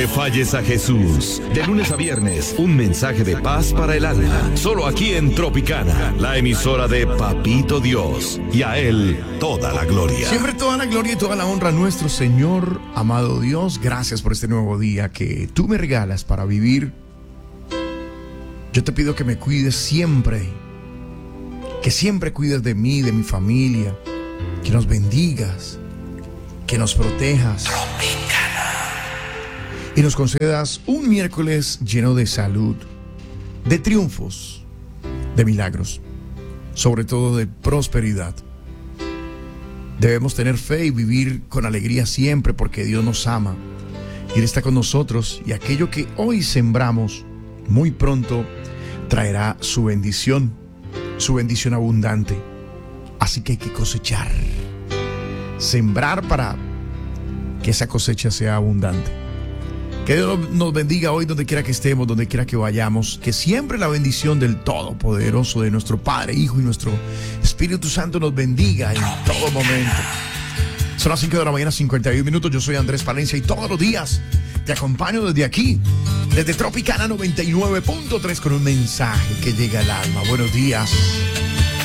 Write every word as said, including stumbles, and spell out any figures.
le falles a Jesús. De lunes a viernes, un mensaje de paz para el alma. Solo aquí en Tropicana, la emisora de Papito Dios. Y a Él toda la gloria. Siempre toda la gloria y toda la honra a nuestro Señor, amado Dios. Gracias por este nuevo día que tú me regalas para vivir. Yo te pido que me cuides siempre. Que siempre cuides de mí, de mi familia. Que nos bendigas. Que nos protejas. Y nos concedas un miércoles lleno de salud, de triunfos, de milagros, sobre todo de prosperidad. Debemos tener fe y vivir con alegría siempre porque Dios nos ama y Él está con nosotros, y aquello que hoy sembramos muy pronto traerá su bendición, su bendición abundante. Así que hay que cosechar, sembrar para que esa cosecha sea abundante. Que Dios nos bendiga hoy donde quiera que estemos, donde quiera que vayamos. Que siempre la bendición del Todopoderoso, de nuestro Padre, Hijo y nuestro Espíritu Santo nos bendiga en todo momento. Son las cinco de la mañana, cincuenta y un minutos. Yo soy Andrés Palencia y todos los días te acompaño desde aquí, desde Tropicana noventa y nueve punto tres, con un mensaje que llega al alma. Buenos días.